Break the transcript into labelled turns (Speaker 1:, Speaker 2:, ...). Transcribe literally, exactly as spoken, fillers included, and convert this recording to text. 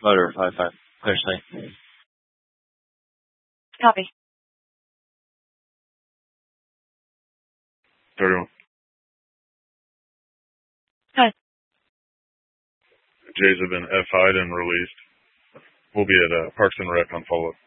Speaker 1: Motor five five. Clear sight.
Speaker 2: Copy.
Speaker 3: thirty-one.
Speaker 2: Hi.
Speaker 3: Jays have been F I'd and released. We'll be at uh, Parks and Rec on follow-up.